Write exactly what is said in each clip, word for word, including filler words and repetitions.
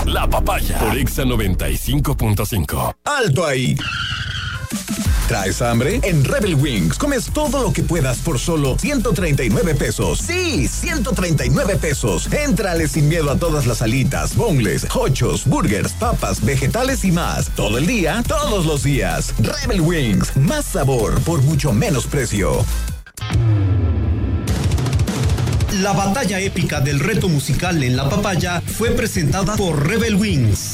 La Papaya por Exa noventa y cinco punto cinco. ¡Alto ahí! ¿Traes hambre? En Rebel Wings comes todo lo que puedas por solo ciento treinta y nueve pesos. ¡Sí! ciento treinta y nueve pesos. Éntrale sin miedo a todas las alitas, boneless, hochos, burgers, papas, vegetales y más. Todo el día, todos los días. Rebel Wings. Más sabor por mucho menos precio. La batalla épica del reto musical en La Papaya fue presentada por Rebel Wings.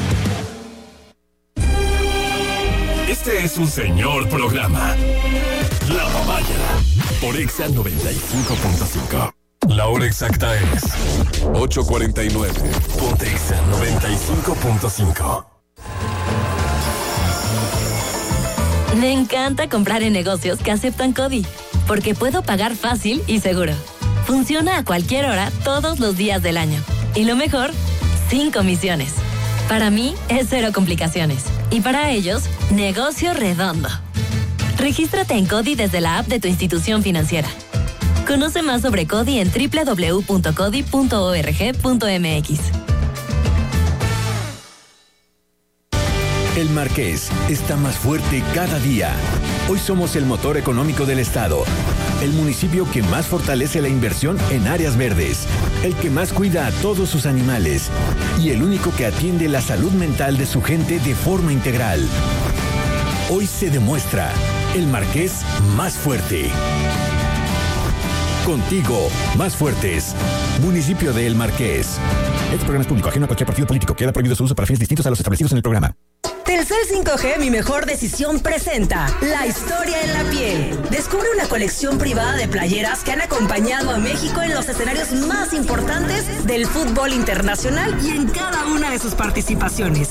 Este es un señor programa. La Papaya por Exa noventa y cinco punto cinco. La hora exacta es ocho cuarenta y nueve. Ponte Exa noventa y cinco punto cinco. Me encanta comprar en negocios que aceptan CODI, porque puedo pagar fácil y seguro. Funciona a cualquier hora, todos los días del año. Y lo mejor, sin comisiones. Para mí, es cero complicaciones. Y para ellos, negocio redondo. Regístrate en CODI desde la app de tu institución financiera. Conoce más sobre CODI en doble u doble u doble u punto codi punto org punto m x. El Marqués está más fuerte cada día. Hoy somos el motor económico del estado, el municipio que más fortalece la inversión en áreas verdes, el que más cuida a todos sus animales y el único que atiende la salud mental de su gente de forma integral. Hoy se demuestra el Marqués más fuerte. Contigo, más fuertes. Municipio de El Marqués. Este programa es público, ajeno a cualquier partido político. Queda prohibido su uso para fines distintos a los establecidos en el programa. Telcel cinco G, mi mejor decisión, presenta La historia en la piel. Descubre una colección privada de playeras que han acompañado a México en los escenarios más importantes del fútbol internacional y en cada una de sus participaciones.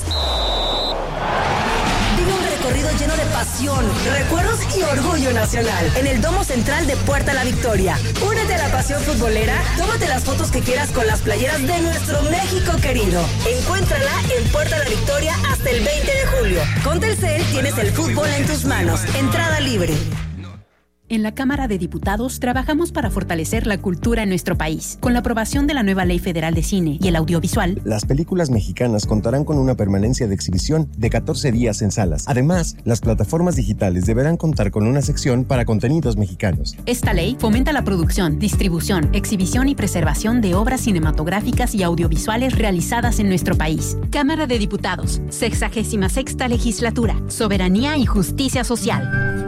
Vive un recorrido lleno de pasión, recuerdos y orgullo nacional en el Domo Central de Puerta La Victoria. Únete a la pasión futbolera, tómate las fotos que quieras con las playeras de nuestro México querido. Encuéntrala en Puerta La Victoria hasta el veinte de julio. Con Telcel tienes el fútbol en tus manos. Entrada libre. En la Cámara de Diputados trabajamos para fortalecer la cultura en nuestro país. Con la aprobación de la nueva Ley Federal de Cine y el Audiovisual, las películas mexicanas contarán con una permanencia de exhibición de catorce días en salas. Además, las plataformas digitales deberán contar con una sección para contenidos mexicanos. Esta ley fomenta la producción, distribución, exhibición y preservación de obras cinematográficas y audiovisuales realizadas en nuestro país. Cámara de Diputados, sexagésima sexta legislatura, soberanía y justicia social.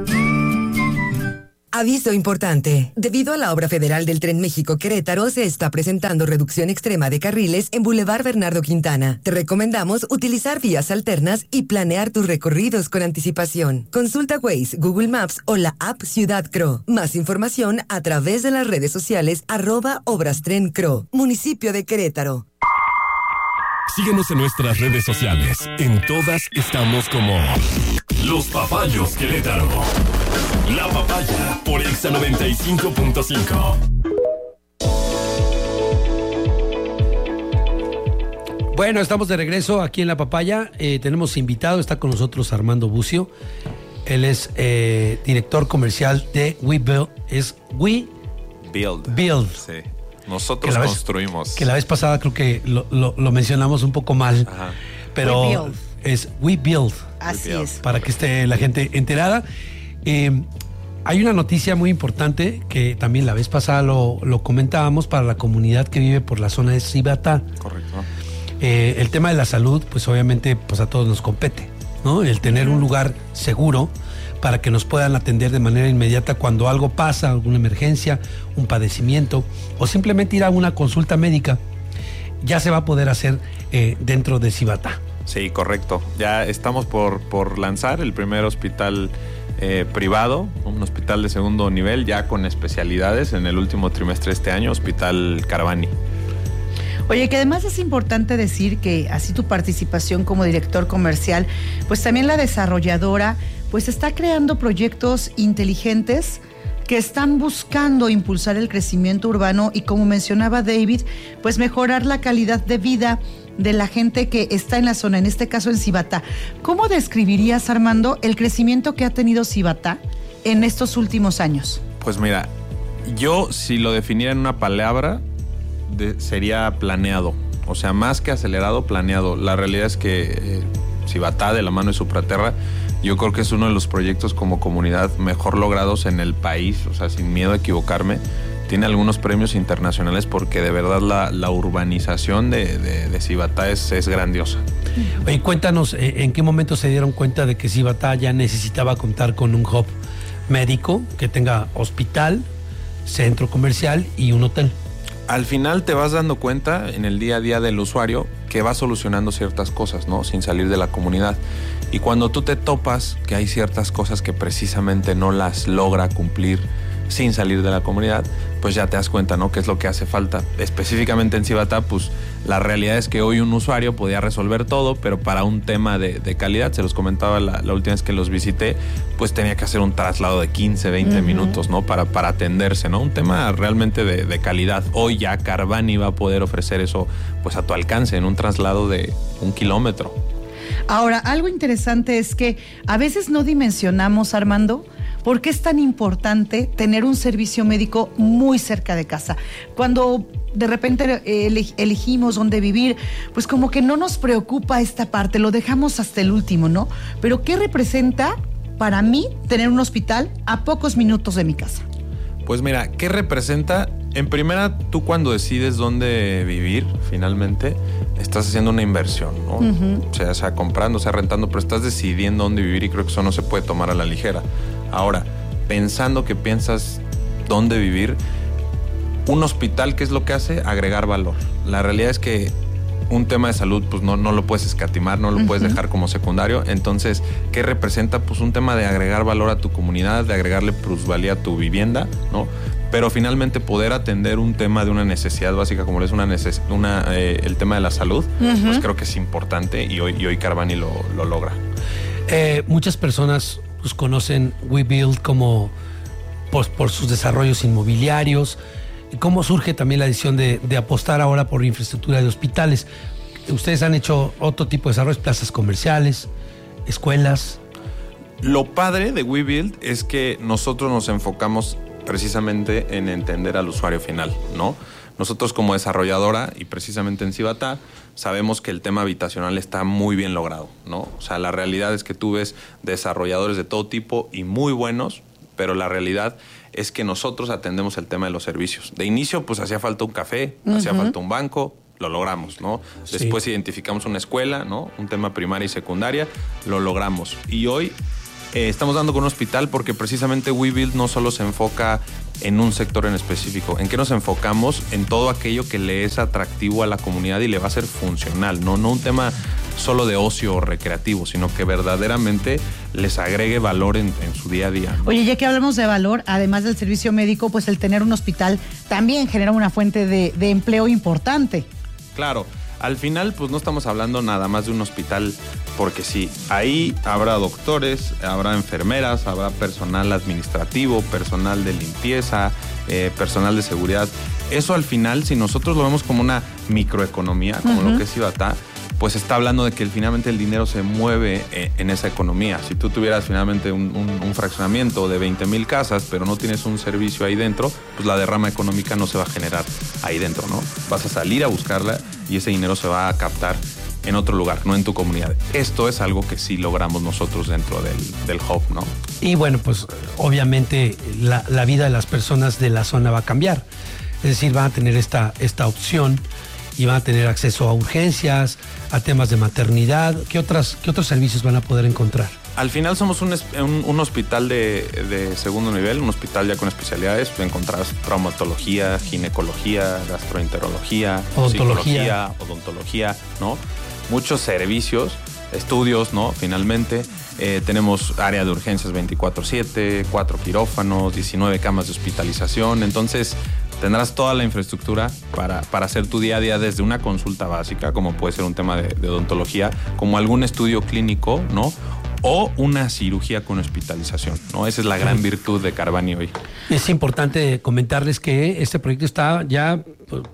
Aviso importante. Debido a la obra federal del Tren México-Querétaro, se está presentando reducción extrema de carriles en Boulevard Bernardo Quintana. Te recomendamos utilizar vías alternas y planear tus recorridos con anticipación. Consulta Waze, Google Maps o la app Ciudad Cro. Más información a través de las redes sociales arroba Obras Tren Cro. Municipio de Querétaro. Síguenos en nuestras redes sociales. En todas estamos como Los Papayos Querétaro. La Papaya por Exa noventa y cinco punto cinco. Bueno, estamos de regreso aquí en La Papaya. Eh, tenemos invitado, está con nosotros Armando Bucio. Él es eh, director comercial de We Build. Es We Build. Build. Sí. Nosotros que construimos. Vez, que la vez pasada creo que lo, lo, lo mencionamos un poco mal. Ajá. Pero We Build. Es We Build. Así We Build. es. Para que esté la gente enterada. Eh, hay una noticia muy importante que también la vez pasada lo, lo comentábamos para la comunidad que vive por la zona de Cibatá. Correcto. Eh, el tema de la salud, pues obviamente pues a todos nos compete, ¿no? El tener un lugar seguro para que nos puedan atender de manera inmediata cuando algo pasa, alguna emergencia, un padecimiento o simplemente ir a una consulta médica, ya se va a poder hacer eh, dentro de Cibatá. Sí, correcto. Ya estamos por, por lanzar el primer hospital eh, privado, un hospital de segundo nivel ya con especialidades en el último trimestre de este año, Hospital Caravani. Oye, que además es importante decir que así tu participación como director comercial, pues también la desarrolladora, pues está creando proyectos inteligentes que están buscando impulsar el crecimiento urbano y, como mencionaba David, pues mejorar la calidad de vida de la gente que está en la zona, en este caso en Cibatá. ¿Cómo describirías, Armando, el crecimiento que ha tenido Cibatá en estos últimos años? Pues mira, yo si lo definiera en una palabra, de, sería planeado. O sea, más que acelerado, planeado. La realidad es que eh, Cibatá, de la mano de Supraterra, yo creo que es uno de los proyectos como comunidad mejor logrados en el país, o sea, sin miedo a equivocarme. Tiene algunos premios internacionales porque de verdad la, la urbanización de, de, de Cibatá es, es grandiosa. Oye, cuéntanos, ¿en qué momento se dieron cuenta de que Cibatá ya necesitaba contar con un hub médico que tenga hospital, centro comercial y un hotel? Al final te vas dando cuenta en el día a día del usuario que va solucionando ciertas cosas, ¿no? Sin salir de la comunidad. Y cuando tú te topas que hay ciertas cosas que precisamente no las logra cumplir sin salir de la comunidad, pues ya te das cuenta, ¿no? ¿Qué es lo que hace falta? Específicamente en Cibatá, pues la realidad es que hoy un usuario podía resolver todo, pero para un tema de, de calidad, se los comentaba la, la última vez que los visité, pues tenía que hacer un traslado de quince, veinte uh-huh. minutos, ¿no? Para, para atenderse, ¿no? Un tema realmente de, de calidad. Hoy ya Carvani va a poder ofrecer eso pues a tu alcance en un traslado de un kilómetro. Ahora, algo interesante es que a veces no dimensionamos, Armando, ¿por qué es tan importante tener un servicio médico muy cerca de casa? Cuando de repente elegimos dónde vivir, pues como que no nos preocupa esta parte, lo dejamos hasta el último, ¿no? Pero ¿qué representa para mí tener un hospital a pocos minutos de mi casa? Pues mira, ¿qué representa? En primera, tú cuando decides dónde vivir, finalmente, estás haciendo una inversión, ¿no? Uh-huh. O sea, sea comprando, sea rentando, pero estás decidiendo dónde vivir y creo que eso no se puede tomar a la ligera. Ahora, pensando que piensas dónde vivir, un hospital, ¿qué es lo que hace? Agregar valor. La realidad es que un tema de salud, pues no, no lo puedes escatimar, no lo uh-huh. puedes dejar como secundario. Entonces, ¿qué representa? Pues un tema de agregar valor a tu comunidad, de agregarle plusvalía a tu vivienda, ¿no? Pero finalmente poder atender un tema de una necesidad básica como es una neces- una, eh, el tema de la salud, uh-huh. pues creo que es importante y hoy, y hoy Carvani lo, lo logra. Eh, muchas personas pues, conocen WeBuild como pues, por sus desarrollos inmobiliarios. ¿Cómo surge también la decisión de, de apostar ahora por infraestructura de hospitales? Ustedes han hecho otro tipo de desarrollos, plazas comerciales, escuelas. Lo padre de WeBuild es que nosotros nos enfocamos precisamente en entender al usuario final, ¿no? Nosotros como desarrolladora y precisamente en Cibatá sabemos que el tema habitacional está muy bien logrado, ¿no? O sea, la realidad es que tú ves desarrolladores de todo tipo y muy buenos, pero la realidad es que nosotros atendemos el tema de los servicios. De inicio, pues hacía falta un café, uh-huh. hacía falta un banco, lo logramos, ¿no? Sí. Después identificamos una escuela, ¿no? Un tema primaria y secundaria, lo logramos. Y hoy eh, estamos dando con un hospital porque precisamente WeBuild no solo se enfoca en un sector en específico. ¿En qué nos enfocamos? En todo aquello que le es atractivo a la comunidad y le va a ser funcional, ¿no? No un tema solo de ocio o recreativo, sino que verdaderamente les agregue valor en, en su día a día, ¿no? Oye, ya que hablamos de valor, además del servicio médico, pues el tener un hospital también genera una fuente de, de empleo importante. Claro, al final pues no estamos hablando nada más de un hospital porque sí, ahí habrá doctores, habrá enfermeras, habrá personal administrativo, personal de limpieza, eh, personal de seguridad. Eso al final, si nosotros lo vemos como una microeconomía, como uh-huh. lo que es Cibatá, pues está hablando de que finalmente el dinero se mueve en esa economía. Si tú tuvieras finalmente un, un, un fraccionamiento de veinte mil casas, pero no tienes un servicio ahí dentro, pues la derrama económica no se va a generar ahí dentro, ¿no? Vas a salir a buscarla y ese dinero se va a captar en otro lugar, no en tu comunidad. Esto es algo que sí logramos nosotros dentro del, del hub, ¿no? Y bueno, pues obviamente la, la vida de las personas de la zona va a cambiar. Es decir, van a tener esta, esta opción y van a tener acceso a urgencias, a temas de maternidad. ¿Qué, otras, qué otros servicios van a poder encontrar? Al final somos un, un, un hospital de, de segundo nivel, un hospital ya con especialidades. Encontrarás traumatología, ginecología, gastroenterología, odontología. psicología, odontología, ¿no? Muchos servicios, estudios, ¿no? Finalmente. Eh, tenemos área de urgencias veinticuatro siete, cuatro quirófanos, diecinueve camas de hospitalización. Entonces tendrás toda la infraestructura para, para hacer tu día a día, desde una consulta básica, como puede ser un tema de, de odontología, como algún estudio clínico, ¿no? O una cirugía con hospitalización, ¿no? Esa es la gran virtud de Carvani hoy. Es importante comentarles que este proyecto está ya pues,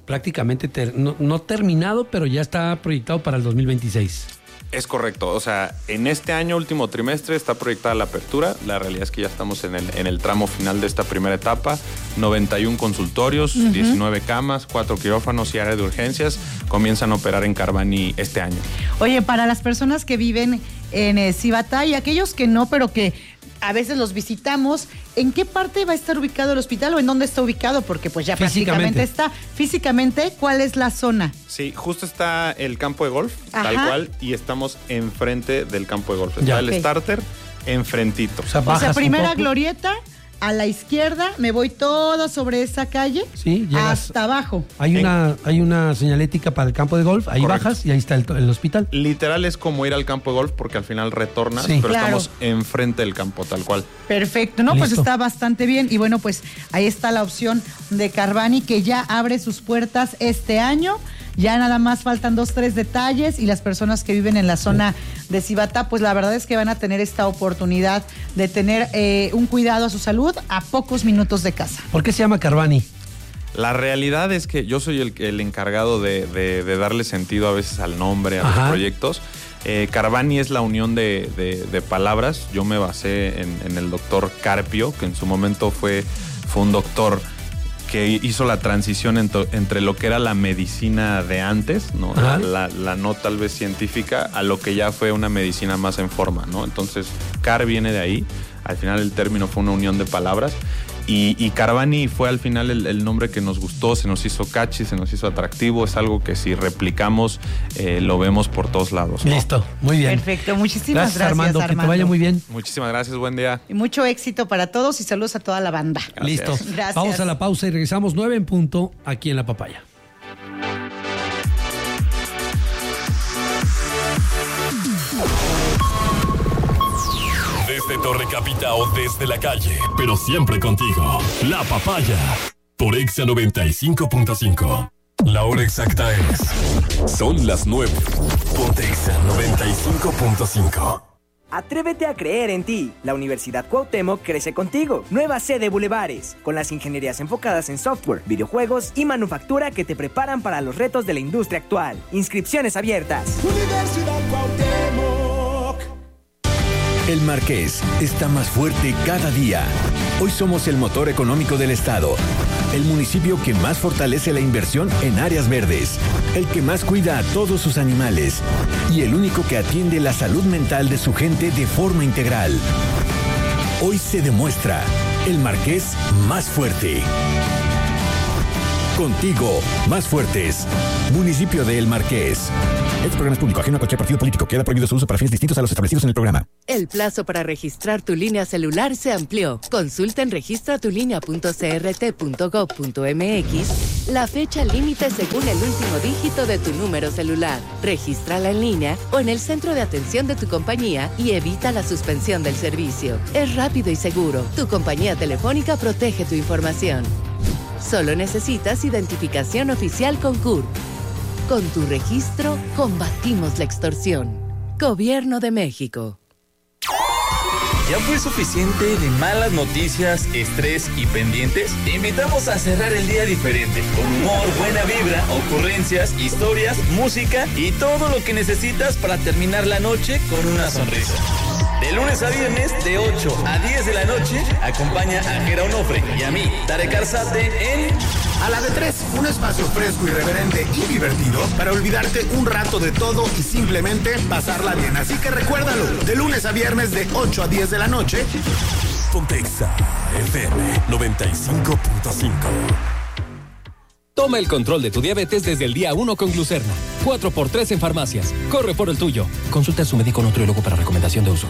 prácticamente ter, no, no terminado, pero ya está proyectado para el dos mil veintiséis. Es correcto, o sea, en este año, último trimestre, está proyectada la apertura. La realidad es que ya estamos en el, en el tramo final de esta primera etapa. noventa y uno consultorios, uh-huh. diecinueve camas, cuatro quirófanos y área de urgencias comienzan a operar en Carbani este año. Oye, para las personas que viven en eh, Cibatá y aquellos que no, pero que a veces los visitamos, ¿en qué parte va a estar ubicado el hospital o en dónde está ubicado? Porque pues ya prácticamente está. Físicamente, ¿cuál es la zona? Sí, justo está el campo de golf, Ajá. tal cual, y estamos enfrente del campo de golf. Está ya. el okay. starter enfrentito. O sea, o sea primera glorieta, a la izquierda, me voy todo sobre esa calle, sí, llegas, hasta abajo. Hay una, hay una señalética para el campo de golf, ahí Correcto. bajas y ahí está el, el hospital. Literal es como ir al campo de golf porque al final retornas, sí. pero claro. estamos enfrente del campo, tal cual. Perfecto, ¿no? Listo. Pues está bastante bien y bueno, pues ahí está la opción de Carbani que ya abre sus puertas este año. Ya nada más faltan dos, tres detalles y las personas que viven en la zona de Cibatá, pues la verdad es que van a tener esta oportunidad de tener eh, un cuidado a su salud a pocos minutos de casa. ¿Por qué se llama Carbani? La realidad es que yo soy el, el encargado de, de, de darle sentido a veces al nombre, a Ajá. los proyectos. Eh, Carbani es la unión de, de, de palabras. Yo me basé en, en el doctor Carpio, que en su momento fue, fue un doctor que hizo la transición entre, entre lo que era la medicina de antes, ¿no? La, la, la no tal vez científica, a lo que ya fue una medicina más en forma, ¿no? Entonces, Car viene de ahí. Al final el término fue una unión de palabras. Y, y Carbani fue al final el, el nombre que nos gustó, se nos hizo catchy, se nos hizo atractivo. Es algo que si replicamos, eh, lo vemos por todos lados, ¿no? Listo, muy bien. Perfecto, muchísimas gracias, gracias Armando. Armando. Que te vaya muy bien. Muchísimas gracias, buen día. Y mucho éxito para todos y saludos a toda la banda. Gracias. Listo. Gracias. Vamos a la pausa y regresamos nueve en punto aquí en La Papaya. Desde Torre Capita o desde la calle, pero siempre contigo. La Papaya, por Exa noventa y cinco punto cinco. La hora exacta es... Son las nueve. Ponte Exa noventa y cinco punto cinco. Atrévete a creer en ti. La Universidad Cuauhtémoc crece contigo. Nueva sede Bulevares, con las ingenierías enfocadas en software, videojuegos y manufactura que te preparan para los retos de la industria actual. Inscripciones abiertas. Universidad Cuauhtémoc. El Marqués está más fuerte cada día. Hoy somos el motor económico del estado, el municipio que más fortalece la inversión en áreas verdes, el que más cuida a todos sus animales y el único que atiende la salud mental de su gente de forma integral. Hoy se demuestra el Marqués más fuerte. Contigo, más fuertes. Municipio de El Marqués. Este programa es público, ajeno a cualquier partido político. Queda prohibido su uso para fines distintos a los establecidos en el programa. El plazo para registrar tu línea celular se amplió. Consulta en registra tu línea punto c r t punto gob punto m x la fecha límite según el último dígito de tu número celular. Regístrala en línea o en el centro de atención de tu compañía y evita la suspensión del servicio. Es rápido y seguro. Tu compañía telefónica protege tu información. Solo necesitas identificación oficial con C U R P. Con tu registro, combatimos la extorsión. Gobierno de México. ¿Ya fue suficiente de malas noticias, estrés y pendientes? Te invitamos a cerrar el día diferente, con humor, buena vibra, ocurrencias, historias, música y todo lo que necesitas para terminar la noche con una sonrisa. De lunes a viernes, de ocho a diez de la noche, acompaña a Jera Onofre y a mí, Tarek Arzate, en... A la de tres, un espacio fresco, irreverente y divertido para olvidarte un rato de todo y simplemente pasarla bien. Así que recuérdalo, de lunes a viernes de ocho a diez de la noche. Ponte Exa F M noventa y cinco punto cinco. Toma el control de tu diabetes desde el día uno con Glucerna. cuatro por tres en farmacias. Corre por el tuyo. Consulta a su médico nutriólogo para recomendación de uso.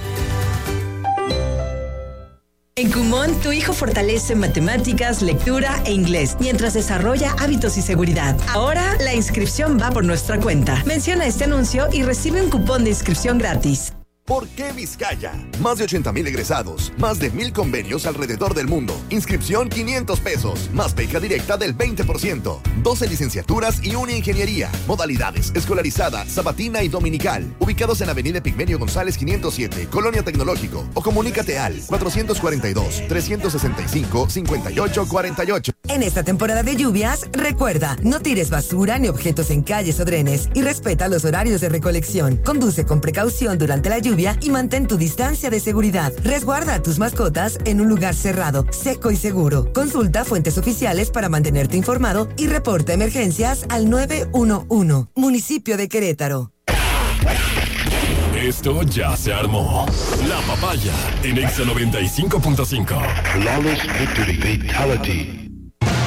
En Kumon, tu hijo fortalece matemáticas, lectura e inglés, mientras desarrolla hábitos y seguridad. Ahora, la inscripción va por nuestra cuenta. Menciona este anuncio y recibe un cupón de inscripción gratis. ¿Por qué Vizcaya? Más de ochenta mil egresados, más de mil convenios alrededor del mundo. Inscripción quinientos pesos, más beca directa del veinte por ciento. doce licenciaturas y una ingeniería. Modalidades: escolarizada, sabatina y dominical. Ubicados en Avenida Pigmenio González quinientos siete, Colonia Tecnológico. O comunícate al cuatrocientos cuarenta y dos, trescientos sesenta y cinco, cincuenta y ocho cuarenta y ocho. En esta temporada de lluvias, recuerda, no tires basura ni objetos en calles o drenes y respeta los horarios de recolección. Conduce con precaución durante la lluvia y mantén tu distancia de seguridad. Resguarda a tus mascotas en un lugar cerrado, seco y seguro. Consulta fuentes oficiales para mantenerte informado y reporta emergencias al nueve uno uno. Municipio de Querétaro. Esto ya se armó. La Papaya en Exa noventa y cinco punto cinco. Flawless victory fatality.